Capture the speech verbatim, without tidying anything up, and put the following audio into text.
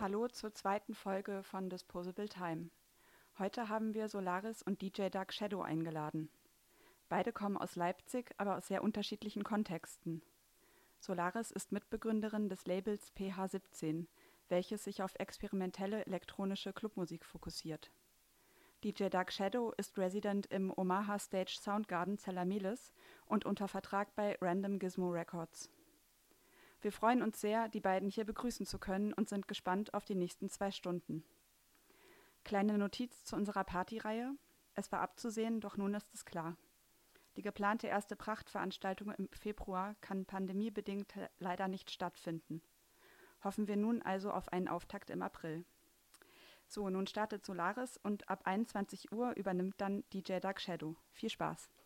Hallo zur zweiten Folge von Disposable Time. Heute haben wir Solaris und D J Dark Shadow eingeladen. Beide kommen aus Leipzig, aber aus sehr unterschiedlichen Kontexten. Solaris ist Mitbegründerin des Labels P H siebzehn, welches sich auf experimentelle elektronische Clubmusik fokussiert. D J Dark Shadow ist Resident im Omaha Stage Soundgarden Zellamelis und unter Vertrag bei Random Gizmo Records. Wir freuen uns sehr, die beiden hier begrüßen zu können und sind gespannt auf die nächsten zwei Stunden. Kleine Notiz zu unserer Partyreihe. Es war abzusehen, doch nun ist es klar. Die geplante erste Prachtveranstaltung im Februar kann pandemiebedingt leider nicht stattfinden. Hoffen wir nun also auf einen Auftakt im April. So, nun startet Solaris und ab einundzwanzig Uhr übernimmt dann D J Dark Shadow. Viel Spaß!